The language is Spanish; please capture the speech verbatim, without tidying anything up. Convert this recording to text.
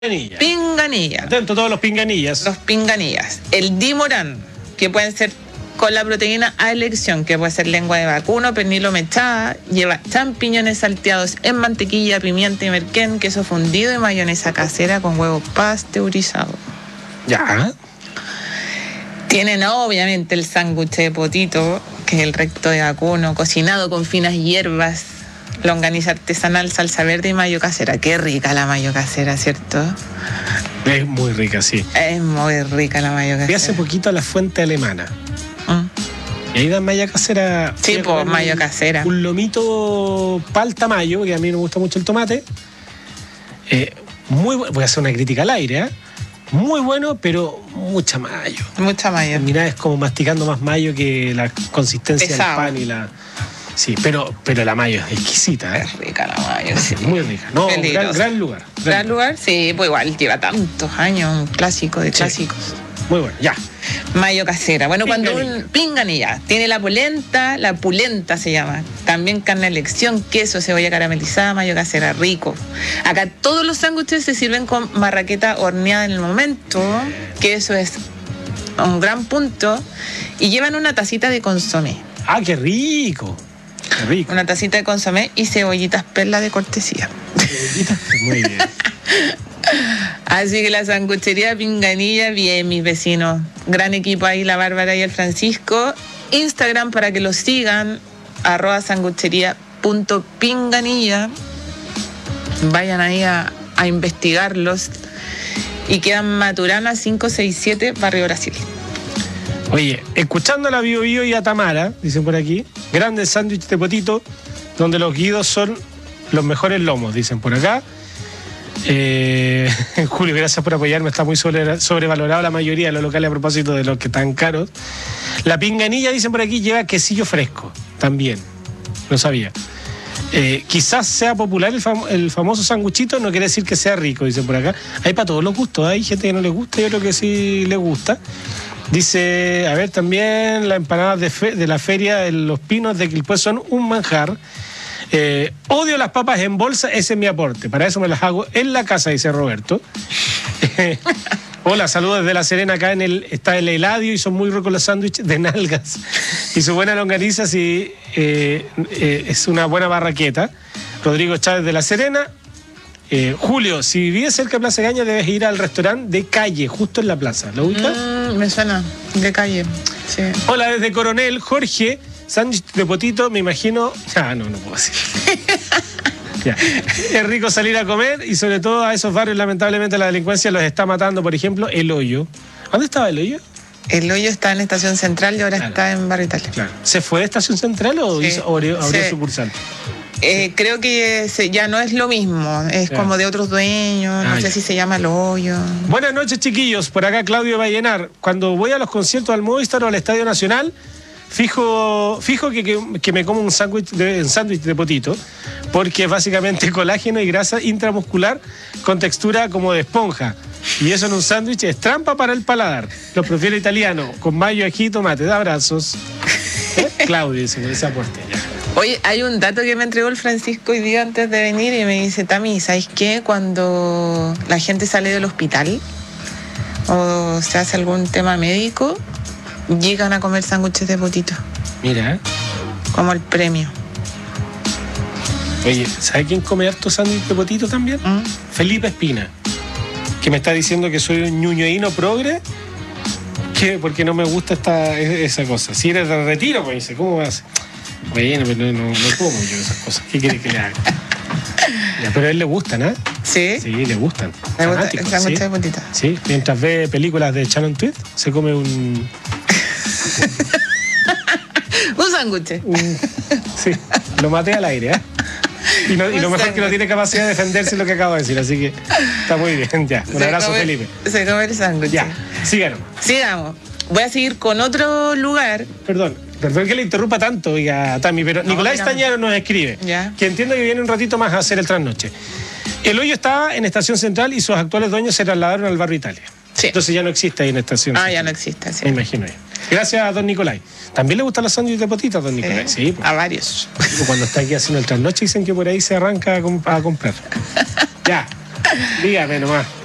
Pinganilla. Pinganilla. Atento a todos los pinganillas. Los pinganillas. El dimorán, que pueden ser con la proteína a elección, que puede ser lengua de vacuno, pernilo mechada, lleva champiñones salteados en mantequilla, pimienta y merquén, queso fundido y mayonesa casera con huevo pasteurizado. Ya. Tienen obviamente el sándwich de potito, que es el recto de vacuno, cocinado con finas hierbas, longaniza artesanal, salsa verde y mayo casera. Qué rica la mayo casera, ¿cierto? Es muy rica, sí. Es muy rica la mayo casera. Fui hace poquito a la fuente alemana. Mm. Y ahí dan mayo casera. Sí, pues mayo casera. Un lomito palta mayo, que a mí me gusta mucho el tomate. Eh, muy bueno. Voy a hacer una crítica al aire, ¿eh? Muy bueno, pero mucha mayo. Mucha mayo. Mirá, es como masticando más mayo que la consistencia Pesado. del pan y la... Sí, pero, pero la mayo es exquisita, ¿eh? Es rica la mayo, sí. Muy rica. No, gran, gran lugar. Gran, ¿Gran lugar? Sí, pues igual lleva tantos años, un clásico de Sí. clásicos. Muy bueno, ya. Mayo casera. Bueno, cuando Pinganilla. un pinganilla tiene la polenta, la pulenta se llama. También carne de elección, queso, cebolla caramelizada, mayo casera, rico. Acá todos los sándwiches se sirven con marraqueta horneada en el momento, que eso es un gran punto. Y llevan una tacita de consomé. Ah, qué rico. Qué rico. Una tacita de consomé y cebollitas perla de cortesía. Muy bien. Así que la sanguchería Pinganilla, bien, mis vecinos. Gran equipo ahí, la Bárbara y el Francisco. Instagram para que los sigan, arroba sanguchería punto pinganilla. Vayan ahí a, a investigarlos. Y quedan Maturana cinco seis siete, Barrio Brasil. Oye, escuchando a la Bio Bio y a Tamara, dicen por aquí, grandes sándwiches de potito, donde los guidos son los mejores lomos, dicen por acá. Eh, Julio, gracias por apoyarme, está muy sobre, sobrevalorado la mayoría de los locales a propósito de los que están caros. La pinganilla, dicen por aquí, lleva quesillo fresco, también, lo sabía. Eh, quizás sea popular el, fam el famoso sanguchito, no quiere decir que sea rico, dicen por acá. Hay para todos los gustos, hay gente que no le gusta y otro que sí le gusta. Dice, a ver, también las empanadas de, fe de la feria de los Pinos de Quilpué son un manjar. Eh, odio las papas en bolsa, ese es mi aporte. Para eso me las hago en la casa, dice Roberto. Hola, saludos desde La Serena. Acá en el, está el Eladio y son muy ricos los sándwiches de nalgas. Y su buena longaniza, sí, eh, eh, es una buena barraqueta. Rodrigo Chávez de La Serena. Eh, Julio, si vives cerca de Plaza Gaña, debes ir al restaurante de calle, justo en la plaza. ¿Lo ubicas? Mm, me suena, de calle. Sí. Hola, desde Coronel, Jorge. Sándwich de potito, me imagino... Ah, no, no puedo decir. Ya. Es rico salir a comer y sobre todo a esos barrios, lamentablemente, la delincuencia los está matando. Por ejemplo, El Hoyo. ¿Dónde estaba El Hoyo? El Hoyo está en Estación Central y ahora Claro. está en Barrio Italia. Claro. ¿Se fue de Estación Central o Sí. hizo, abrió, abrió Sí. sucursal? Eh, creo que se- ya no es lo mismo, es Ya. como de otros dueños, no Ah, sé ya. si se llama El Hoyo. Buenas noches, chiquillos. Por acá Claudio Vallenar. Cuando voy a los conciertos al Movistar o al Estadio Nacional, fijo, fijo que, que, que me como un sándwich de, un sándwich de potito, porque es básicamente colágeno y grasa intramuscular con textura como de esponja. Y eso en un sándwich es trampa para el paladar. Lo prefiero italiano, con mayo, ají y tomate. De abrazos. ¿Eh? Claudio dice, con ese aporte ya. Oye, hay un dato que me entregó el Francisco hoy día antes de venir y me dice, Tami, ¿sabes qué? Cuando la gente sale del hospital o se hace algún tema médico, llegan a comer sándwiches de potito, Mira, ¿eh? como el premio. Oye, ¿sabe quién come harto sándwich de potito también? ¿Mm? Felipe Espina, que me está diciendo que soy un ñuñoíno progre, que porque no me gusta esta, esa cosa. Si eres de retiro, pues dice, ¿cómo vas? Bueno, pero no, no, no como yo esas cosas. ¿Qué quieres que le haga? Ya, pero a él le gustan, ¿eh? ¿Sí? Sí, le gustan. Me gusta Fanático, el sándwich sí. de potito. Sí, mientras ve películas de Shannon Tweed, se come un... Un sándwich. un sí, lo maté al aire, ¿eh? Y, no, y lo Un mejor que no sándwich. tiene capacidad de defenderse lo que acabo de decir, así que está muy bien, ya. Un Se abrazo, come- Felipe. Se come el sándwich. Ya, síganos. Sigamos. Voy a seguir con otro lugar. Perdón, perdón que le interrumpa tanto, oiga, Tami, pero No, Nicolás dígame. Estañaro nos escribe, Ya. que entiendo que viene un ratito más a hacer el trasnoche. El Hoyo estaba en Estación Central y sus actuales dueños se trasladaron al barrio Italia. Sí. Entonces ya no existe ahí en Estación Ah, Central. ya no existe, sí. Me imagino yo. Gracias a don Nicolás. ¿También le gustan los sándwiches de potito a don Nicolás? Sí, Sí, pues. a varios. Cuando está aquí haciendo el trasnoche dicen que por ahí se arranca a, comp- a comprar. Ya, dígame nomás.